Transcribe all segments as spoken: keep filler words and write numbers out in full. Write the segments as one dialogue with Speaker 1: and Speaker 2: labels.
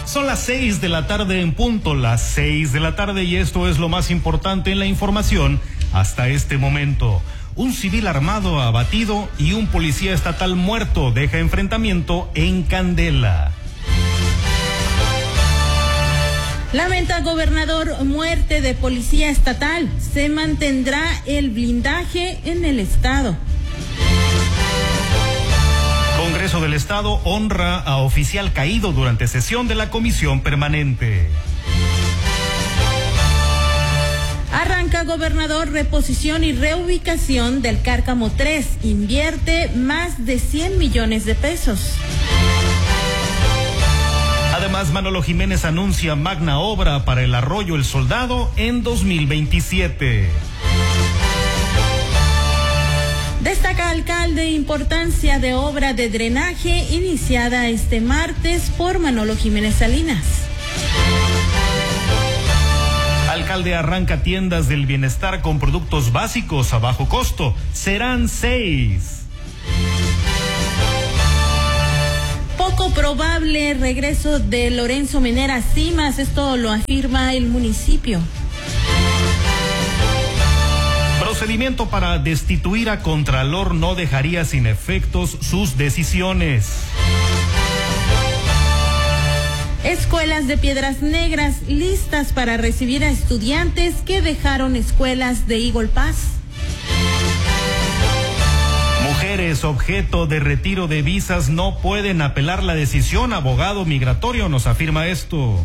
Speaker 1: Son las seis de la tarde en punto, las seis de la tarde, y esto es lo más importante en la información hasta este momento. Un civil armado abatido y un policía estatal muerto deja enfrentamiento en Candela.
Speaker 2: Lamenta gobernador muerte de policía estatal. Se mantendrá el blindaje en el estado.
Speaker 1: Congreso del Estado honra a oficial caído durante sesión de la comisión permanente.
Speaker 2: Arranca gobernador reposición y reubicación del Cárcamo tres. Invierte más de cien millones de pesos.
Speaker 1: Además, Manolo Jiménez anuncia magna obra para el Arroyo El Soldado en dos mil veintisiete.
Speaker 2: Destaca alcalde importancia de obra de drenaje iniciada este martes por Manolo Jiménez Salinas.
Speaker 1: Alcalde arranca tiendas del bienestar con productos básicos a bajo costo. Serán seis.
Speaker 2: Poco probable regreso de Lorenzo Menera a Cimas, esto lo afirma el municipio.
Speaker 1: Procedimiento para destituir a Contralor no dejaría sin efectos sus decisiones.
Speaker 2: Escuelas de Piedras Negras listas para recibir a estudiantes que dejaron escuelas de Eagle Pass.
Speaker 1: Mujeres objeto de retiro de visas no pueden apelar la decisión. Abogado migratorio nos afirma esto.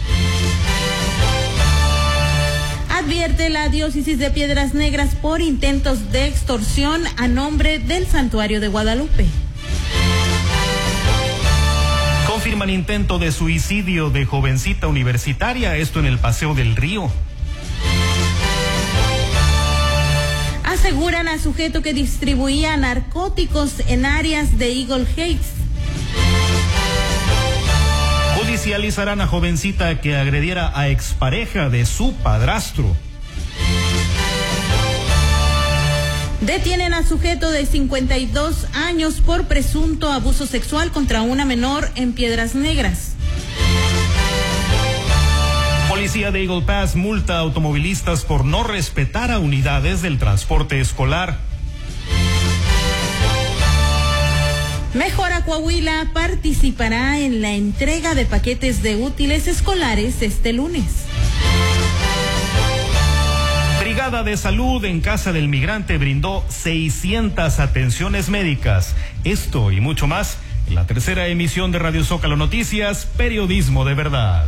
Speaker 2: Advierte la diócesis de Piedras Negras por intentos de extorsión a nombre del Santuario de Guadalupe.
Speaker 1: Confirman intento de suicidio de jovencita universitaria, esto en el Paseo del Río.
Speaker 2: Aseguran a sujeto que distribuía narcóticos en áreas de Eagle Heights.
Speaker 1: Judicializarán a jovencita que agrediera a expareja de su padrastro.
Speaker 2: Detienen a sujeto de cincuenta y dos años por presunto abuso sexual contra una menor en Piedras Negras.
Speaker 1: Policía de Eagle Pass multa a automovilistas por no respetar a unidades del transporte escolar.
Speaker 2: Mejora Coahuila participará en la entrega de paquetes de útiles escolares este lunes.
Speaker 1: Brigada de Salud en Casa del Migrante brindó seiscientas atenciones médicas. Esto y mucho más en la tercera emisión de Radio Zócalo Noticias, periodismo de verdad.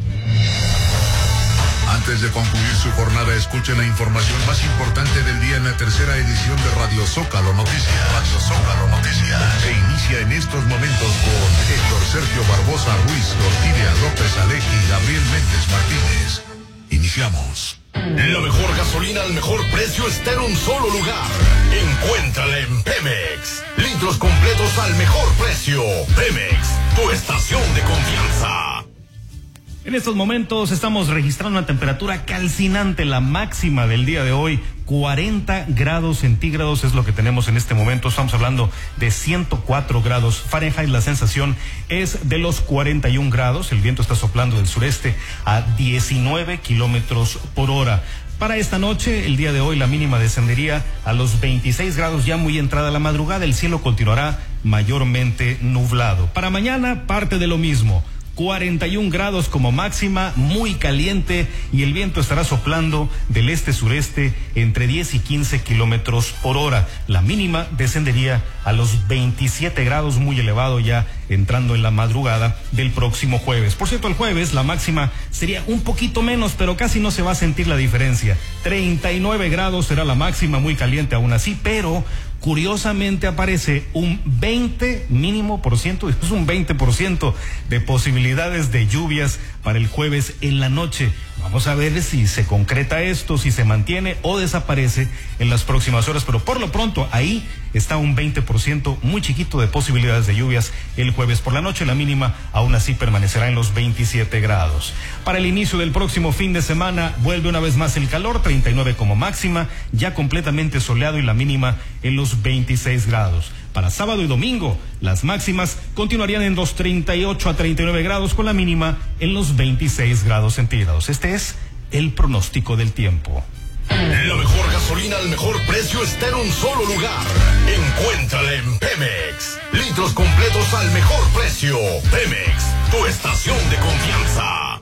Speaker 3: Antes de concluir su jornada, escuchen la información más importante del día en la tercera edición de Radio Zócalo Noticias. Radio Zócalo Noticias. Se inicia en estos momentos con Héctor Sergio Barbosa Ruiz, Orquídea López Aleji y Gabriel Méndez Martínez. Iniciamos.
Speaker 4: La mejor gasolina al mejor precio está en un solo lugar. Encuéntrala en Pemex. Litros completos al mejor precio. Pemex, tu estación de confianza.
Speaker 1: En estos momentos estamos registrando una temperatura calcinante, la máxima del día de hoy, cuarenta grados centígrados es lo que tenemos en este momento. Estamos hablando de ciento cuatro grados Fahrenheit. La sensación es de los cuarenta y un grados. El viento está soplando del sureste a diecinueve kilómetros por hora. Para esta noche, el día de hoy, la mínima descendería a los veintiséis grados, ya muy entrada la madrugada. El cielo continuará mayormente nublado. Para mañana, parte de lo mismo. cuarenta y un grados como máxima, muy caliente, y el viento estará soplando del este-sureste entre diez y quince kilómetros por hora. La mínima descendería a los veintisiete grados, muy elevado ya entrando en la madrugada del próximo jueves. Por cierto, el jueves la máxima sería un poquito menos, pero casi no se va a sentir la diferencia. treinta y nueve grados será la máxima, muy caliente aún así, pero curiosamente aparece un veinte mínimo por ciento, después un veinte por ciento de posibilidades de lluvias para el jueves en la noche. Vamos a ver si se concreta esto, si se mantiene o desaparece en las próximas horas, pero por lo pronto ahí está un veinte por ciento muy chiquito de posibilidades de lluvias el jueves por la noche. La mínima aún así permanecerá en los veintisiete grados. Para el inicio del próximo fin de semana vuelve una vez más el calor, treinta y nueve como máxima, ya completamente soleado y la mínima en los veintiséis grados. Para sábado y domingo, las máximas continuarían en los treinta y ocho a treinta y nueve grados, con la mínima en los veintiséis grados centígrados. Este es el pronóstico del tiempo.
Speaker 4: La mejor gasolina al mejor precio está en un solo lugar. Encuéntrala en Pemex. Litros completos al mejor precio. Pemex, tu estación de confianza.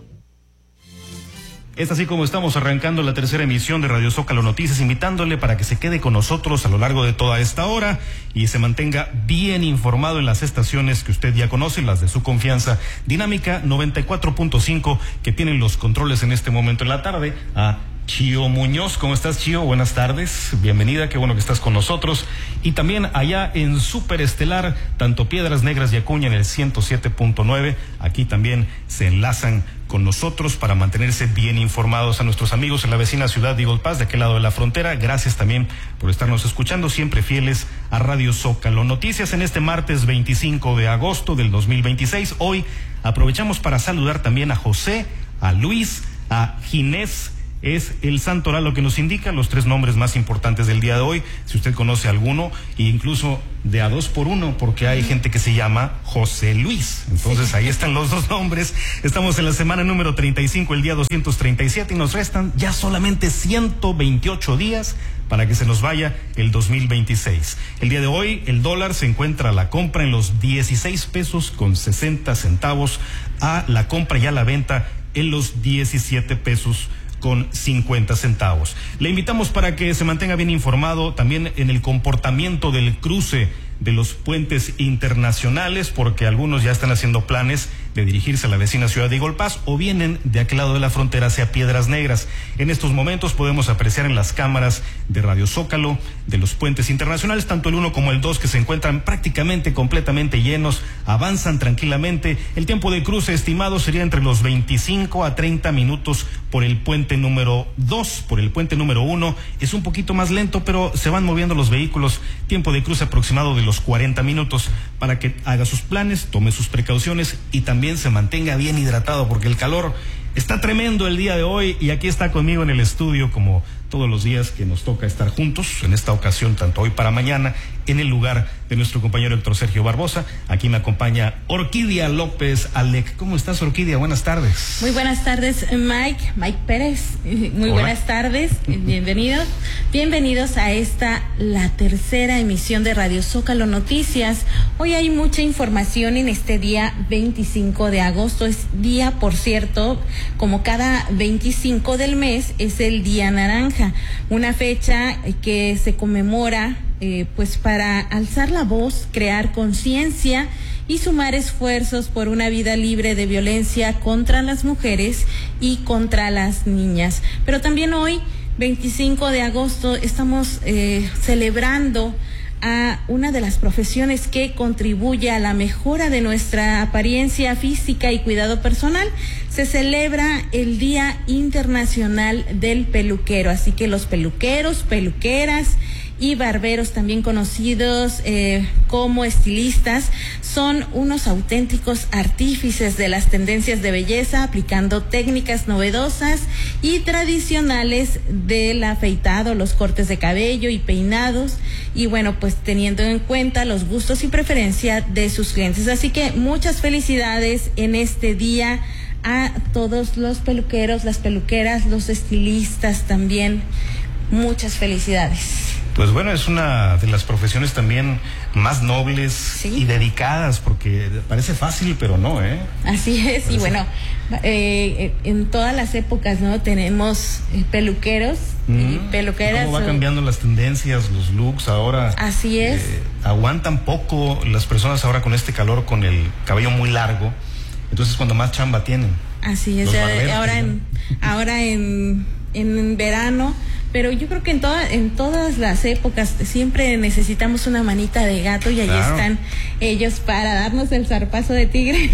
Speaker 1: Es así como estamos arrancando la tercera emisión de Radio Zócalo Noticias, invitándole para que se quede con nosotros a lo largo de toda esta hora y se mantenga bien informado en las estaciones que usted ya conoce, las de su confianza. Dinámica noventa y cuatro punto cinco, que tienen los controles en este momento en la tarde, a Chio Muñoz. ¿Cómo estás, Chio? Buenas tardes, bienvenida, qué bueno que estás con nosotros. Y también allá en Superestelar, tanto Piedras Negras y Acuña en el ciento siete punto nueve, aquí también se enlazan con nosotros para mantenerse bien informados. A nuestros amigos en la vecina ciudad de Eagle Pass, de aquel lado de la frontera, gracias también por estarnos escuchando, siempre fieles a Radio Zócalo Noticias en este martes veinticinco de agosto del dos mil veintiséis. Hoy aprovechamos para saludar también a José, a Luis, a Ginés. Es el santoral lo que nos indica los tres nombres más importantes del día de hoy. Si usted conoce alguno, e incluso de a dos por uno, porque hay gente que se llama José Luis. Entonces sí, ahí están los dos nombres. Estamos en la semana número treinta y cinco, el día doscientos treinta y siete, y nos restan ya solamente ciento veintiocho días para que se nos vaya el dos mil veintiséis. El día de hoy el dólar se encuentra a la compra en los dieciséis pesos con sesenta centavos, a la compra y a la venta en los diecisiete pesos con cincuenta centavos. Le invitamos para que se mantenga bien informado también en el comportamiento del cruce de los puentes internacionales, porque algunos ya están haciendo planes de dirigirse a la vecina ciudad de Eagle Pass o vienen de aquel lado de la frontera hacia Piedras Negras. En estos momentos podemos apreciar en las cámaras de Radio Zócalo de los puentes internacionales, tanto el uno como el dos, que se encuentran prácticamente completamente llenos, avanzan tranquilamente. El tiempo de cruce estimado sería entre los veinticinco a treinta minutos por el puente número dos. Por el puente número uno es un poquito más lento, pero se van moviendo los vehículos. Tiempo de cruce aproximado de los cuarenta minutos, para que haga sus planes, tome sus precauciones y también se mantenga bien hidratado, porque el calor está tremendo el día de hoy. Y aquí está conmigo en el estudio, como todos los días que nos toca estar juntos, en esta ocasión tanto hoy para mañana, en el lugar de nuestro compañero Héctor Sergio Barbosa. Aquí me acompaña Orquídea López Alec. ¿Cómo estás, Orquídea? Buenas tardes.
Speaker 2: Muy buenas tardes, Mike, Mike Pérez. Muy Hola. Buenas tardes, bienvenidos. Bienvenidos a esta, la tercera emisión de Radio Zócalo Noticias. Hoy hay mucha información en este día veinticinco de agosto. Es día, por cierto, como cada veinticinco del mes, es el Día Naranja, una fecha que se conmemora eh, pues para alzar la voz, crear conciencia y sumar esfuerzos por una vida libre de violencia contra las mujeres y contra las niñas. Pero también hoy, veinticinco de agosto, estamos eh, celebrando a una de las profesiones que contribuye a la mejora de nuestra apariencia física y cuidado personal. Se celebra el Día Internacional del Peluquero, así que los peluqueros, peluqueras y barberos, también conocidos eh, como estilistas, son unos auténticos artífices de las tendencias de belleza, aplicando técnicas novedosas y tradicionales del afeitado, los cortes de cabello y peinados, y bueno, pues teniendo en cuenta los gustos y preferencias de sus clientes. Así que muchas felicidades en este día a todos los peluqueros, las peluqueras, los estilistas también. Muchas felicidades.
Speaker 1: Pues bueno, es una de las profesiones también más nobles, ¿sí?, y dedicadas, porque parece fácil, pero no, ¿eh?
Speaker 2: Así es, parece... y bueno, eh, en todas las épocas, ¿no? Tenemos peluqueros mm, y peluqueras.
Speaker 1: ¿Cómo va
Speaker 2: o...
Speaker 1: cambiando las tendencias, los looks ahora?
Speaker 2: Así es.
Speaker 1: Eh, aguantan poco las personas ahora con este calor, con el cabello muy largo, entonces cuando más chamba tienen.
Speaker 2: Así es, barberos, ahora en, ahora en, en verano. Pero yo creo que en toda, en todas las épocas siempre necesitamos una manita de gato, y ahí claro. están ellos para darnos el zarpazo de tigre.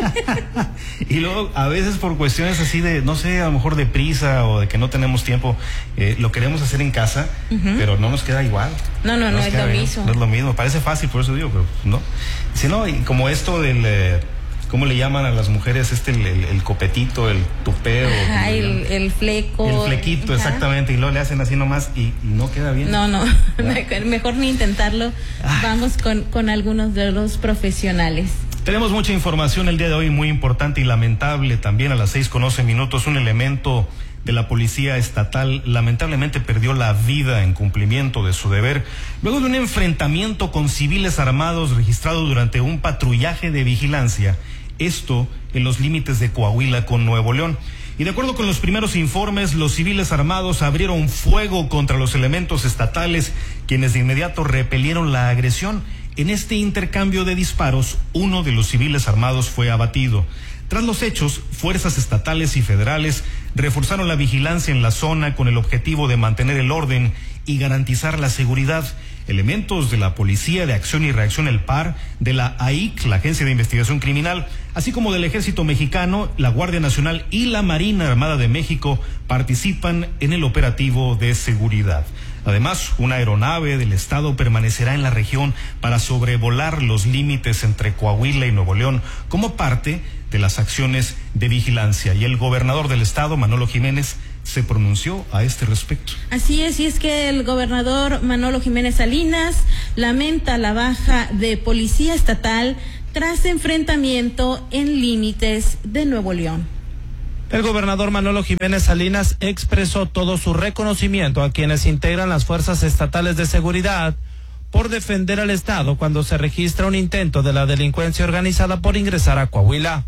Speaker 1: Y luego a veces por cuestiones así de, no sé, a lo mejor de prisa o de que no tenemos tiempo, eh, lo queremos hacer en casa, uh-huh. pero no nos queda igual.
Speaker 2: No, no, no, no es lo bien. mismo.
Speaker 1: No es lo mismo, parece fácil, por eso digo, pero no. Si no, y como esto del... Eh, ¿cómo le llaman a las mujeres? Este, el, el, el copetito, el tupeo.
Speaker 2: Ajá, el, el fleco.
Speaker 1: El flequito, ajá, exactamente, y luego le hacen así nomás y, y no queda bien.
Speaker 2: No, no, mejor, mejor ni intentarlo. Ah. Vamos con, con algunos de los profesionales.
Speaker 1: Tenemos mucha información el día de hoy, muy importante y lamentable. También a las seis con once minutos, un elemento de la policía estatal lamentablemente perdió la vida en cumplimiento de su deber luego de un enfrentamiento con civiles armados registrado durante un patrullaje de vigilancia, esto en los límites de Coahuila con Nuevo León. Y de acuerdo con los primeros informes, los civiles armados abrieron fuego contra los elementos estatales, quienes de inmediato repelieron la agresión. En este intercambio de disparos, uno de los civiles armados fue abatido. Tras los hechos, fuerzas estatales y federales reforzaron la vigilancia en la zona con el objetivo de mantener el orden y garantizar la seguridad. Elementos de la Policía de Acción y Reacción, el P A R, de la A I C, la Agencia de Investigación Criminal, así como del Ejército Mexicano, la Guardia Nacional y la Marina Armada de México participan en el operativo de seguridad. Además, una aeronave del Estado permanecerá en la región para sobrevolar los límites entre Coahuila y Nuevo León como parte de las acciones de vigilancia. Y el gobernador del Estado, Manolo Jiménez, se pronunció a este respecto.
Speaker 2: Así es, y es que el gobernador Manolo Jiménez Salinas lamenta la baja de policía estatal tras enfrentamiento en límites de Nuevo León.
Speaker 5: El gobernador Manolo Jiménez Salinas expresó todo su reconocimiento a quienes integran las fuerzas estatales de seguridad por defender al Estado cuando se registra un intento de la delincuencia organizada por ingresar a Coahuila.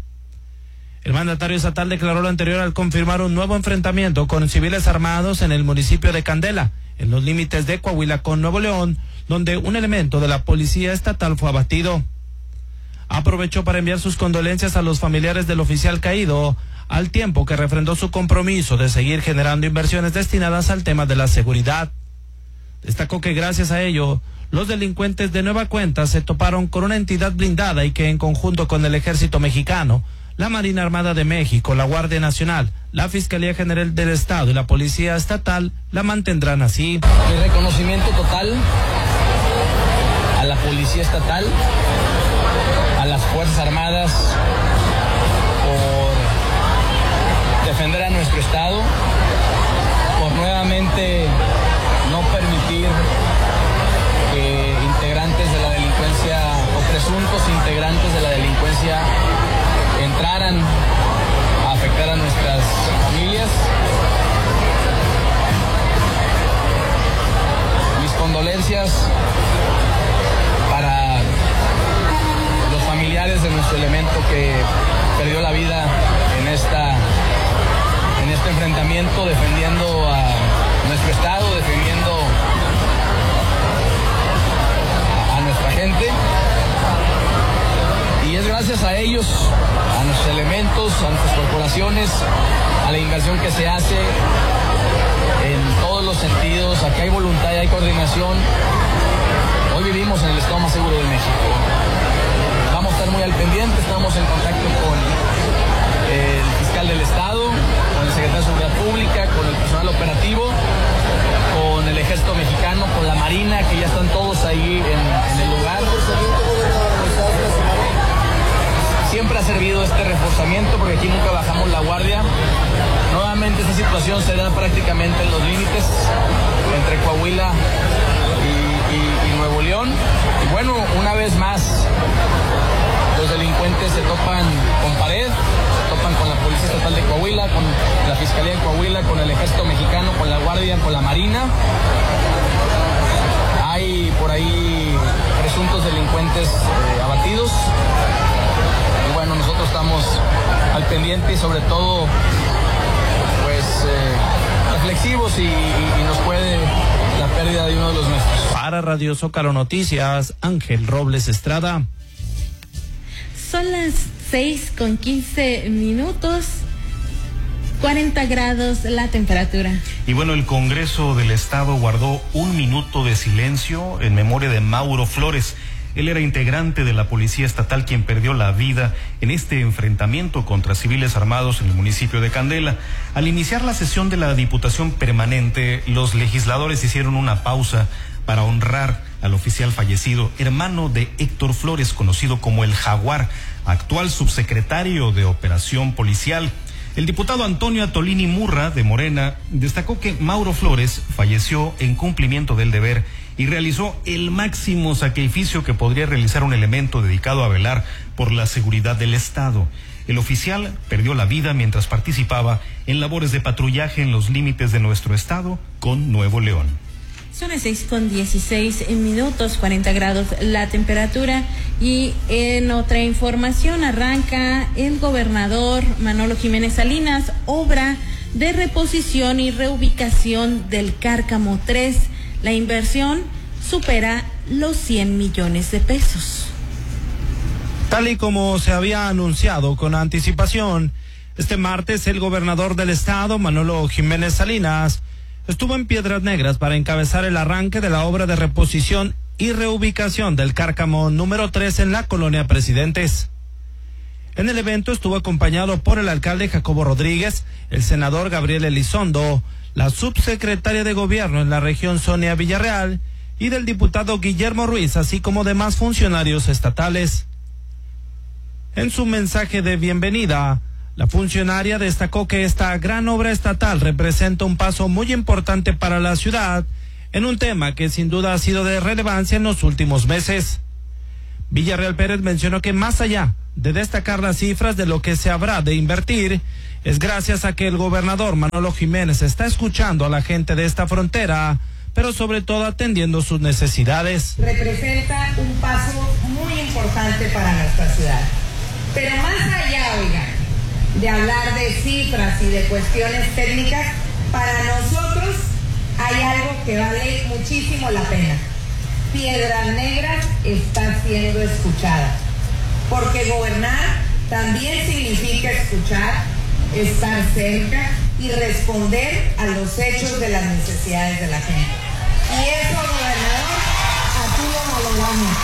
Speaker 5: El mandatario estatal declaró lo anterior al confirmar un nuevo enfrentamiento con civiles armados en el municipio de Candela, en los límites de Coahuila con Nuevo León, donde un elemento de la policía estatal fue abatido. Aprovechó para enviar sus condolencias a los familiares del oficial caído, al tiempo que refrendó su compromiso de seguir generando inversiones destinadas al tema de la seguridad. Destacó que gracias a ello, los delincuentes de nueva cuenta se toparon con una entidad blindada y que en conjunto con el Ejército Mexicano, la Marina Armada de México, la Guardia Nacional, la Fiscalía General del Estado y la Policía Estatal la mantendrán así.
Speaker 6: Mi reconocimiento total a la Policía Estatal, a las Fuerzas Armadas por defender a nuestro Estado, por nuevamente no permitir que integrantes de la delincuencia o presuntos integrantes de la delincuencia entraran a afectar a nuestras familias. Mis condolencias para los familiares de nuestro elemento que perdió la vida en esta en este enfrentamiento, defendiendo a nuestro Estado, defendiendo a, a nuestra gente. Y es gracias a ellos, a nuestros elementos, a nuestras corporaciones, a la inversión que se hace en todos los sentidos. Aquí hay voluntad y hay coordinación. Hoy vivimos en el estado más seguro de México. Vamos a estar muy al pendiente, estamos en contacto con el fiscal del Estado, con el secretario de Seguridad Pública, con el personal operativo, con el Ejército Mexicano, con la Marina, que ya están todos ahí en, en el lugar. Siempre ha servido este reforzamiento porque aquí nunca bajamos la guardia. Nuevamente esta situación se da prácticamente en los límites entre Coahuila y, y, y Nuevo León. Y bueno, una vez más, los delincuentes se topan con pared, se topan con la Policía Estatal de Coahuila, con la Fiscalía de Coahuila, con el Ejército Mexicano, con la Guardia, con la Marina. Hay por ahí presuntos delincuentes eh, abatidos. Y bueno, nosotros estamos al pendiente y sobre todo pues eh, reflexivos y, y, y nos puede la pérdida de uno de los nuestros.
Speaker 5: Para Radio Zócalo Noticias, Ángel Robles Estrada.
Speaker 2: Son las seis con quince minutos, cuarenta grados la temperatura.
Speaker 1: Y bueno, el Congreso del Estado guardó un minuto de silencio en memoria de Mauro Flores. Él era integrante de la Policía Estatal quien perdió la vida en este enfrentamiento contra civiles armados en el municipio de Candela. Al iniciar la sesión de la Diputación Permanente, los legisladores hicieron una pausa para honrar al oficial fallecido, hermano de Héctor Flores, conocido como el Jaguar. actual subsecretario de Operación Policial. El diputado Antonio Atolini Murra, de Morena, destacó que Mauro Flores falleció en cumplimiento del deber y realizó el máximo sacrificio que podría realizar un elemento dedicado a velar por la seguridad del Estado. El oficial perdió la vida mientras participaba en labores de patrullaje en los límites de nuestro estado con Nuevo León.
Speaker 2: Son las seis con dieciséis minutos, cuarenta grados la temperatura. Y en otra información arranca el gobernador Manolo Jiménez Salinas, obra de reposición y reubicación del Cárcamo tres. La inversión supera los cien millones de pesos.
Speaker 5: Tal y como se había anunciado con anticipación, este martes el gobernador del estado, Manolo Jiménez Salinas, estuvo en Piedras Negras para encabezar el arranque de la obra de reposición y reubicación del Cárcamo número tres en la colonia Presidentes. En el evento estuvo acompañado por el alcalde Jacobo Rodríguez, el senador Gabriel Elizondo, la subsecretaria de gobierno en la región Sonia Villarreal y del diputado Guillermo Ruiz, así como demás funcionarios estatales. En su mensaje de bienvenida, la funcionaria destacó que esta gran obra estatal representa un paso muy importante para la ciudad en un tema que sin duda ha sido de relevancia en los últimos meses. Villarreal Pérez mencionó que más allá de destacar las cifras de lo que se habrá de invertir, es gracias a que el gobernador Manolo Jiménez está escuchando a la gente de esta frontera, pero sobre todo atendiendo sus necesidades.
Speaker 7: Representa un paso muy importante para nuestra ciudad. Pero más allá, oigan, de hablar de cifras y de cuestiones técnicas, para nosotros hay algo que vale muchísimo la pena. Piedras Negras está siendo escuchada, porque gobernar también significa escuchar, estar cerca y responder a los hechos de las necesidades de la gente. Y eso, gobernador, aquí lo valoramos.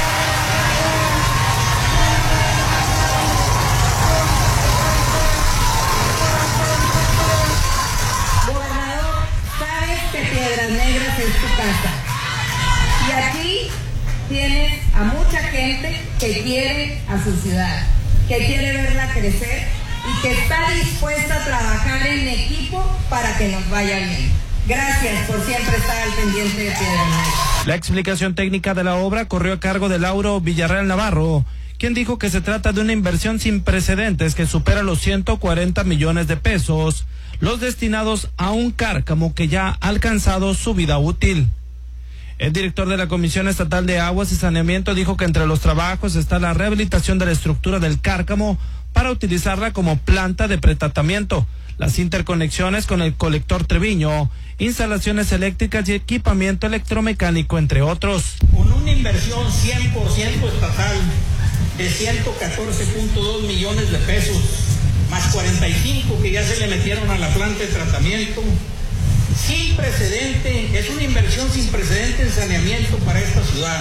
Speaker 7: Que Piedras Negras es tu casa. Y aquí tienes a mucha gente que quiere a su ciudad, que quiere verla crecer y que está dispuesta a trabajar en equipo para que nos vaya bien. Gracias por siempre estar al pendiente de Piedras Negras.
Speaker 5: La explicación técnica de la obra corrió a cargo de Lauro Villarreal Navarro, quien dijo que se trata de una inversión sin precedentes que supera los ciento cuarenta millones de pesos, los destinados a un Cárcamo que ya ha alcanzado su vida útil. El director de la Comisión Estatal de Aguas y Saneamiento dijo que entre los trabajos está la rehabilitación de la estructura del Cárcamo para utilizarla como planta de pretratamiento, las interconexiones con el colector Treviño, instalaciones eléctricas y equipamiento electromecánico, entre otros.
Speaker 8: Con una inversión cien por ciento estatal de ciento catorce punto dos millones de pesos, más cuarenta y cinco que ya se le metieron a la planta de tratamiento, sin precedente, es una inversión sin precedente en saneamiento para esta ciudad.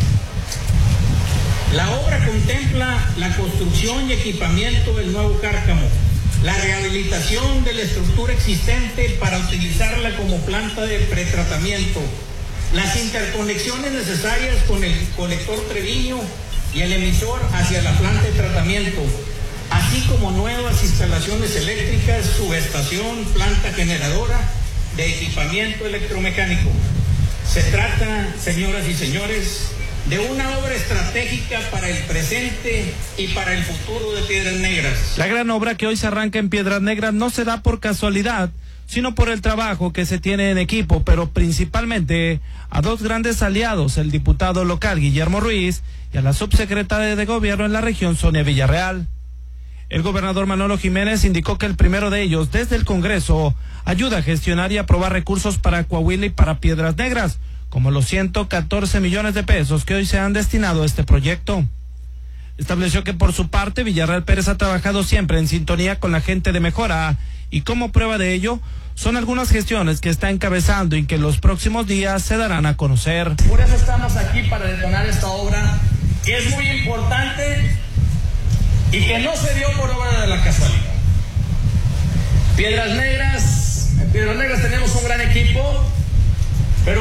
Speaker 8: La obra contempla la construcción y equipamiento del nuevo Cárcamo, la rehabilitación de la estructura existente para utilizarla como planta de pretratamiento, las interconexiones necesarias con el colector Treviño y el emisor hacia la planta de tratamiento, así como nuevas instalaciones eléctricas, subestación, planta generadora de equipamiento electromecánico. Se trata, señoras y señores, de una obra estratégica para el presente y para el futuro de Piedras Negras.
Speaker 5: La gran obra que hoy se arranca en Piedras Negras no se da por casualidad, sino por el trabajo que se tiene en equipo, pero principalmente a dos grandes aliados, el diputado local Guillermo Ruiz y a la subsecretaria de Gobierno en la región Sonia Villarreal. El gobernador Manolo Jiménez indicó que el primero de ellos, desde el Congreso, ayuda a gestionar y aprobar recursos para Coahuila y para Piedras Negras, como los ciento catorce millones de pesos que hoy se han destinado a este proyecto. Estableció que por su parte Villarreal Pérez ha trabajado siempre en sintonía con la gente de Mejora y como prueba de ello son algunas gestiones que está encabezando y que en los próximos días se darán a conocer.
Speaker 8: Por eso estamos aquí para detonar esta obra, que es muy importante y que no se dio por obra de la casualidad. Piedras Negras, en Piedras Negras tenemos un gran equipo, pero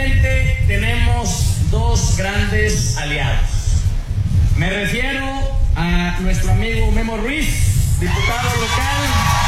Speaker 8: principalmente tenemos dos grandes aliados. Me refiero a nuestro amigo Memo Ruiz, diputado local.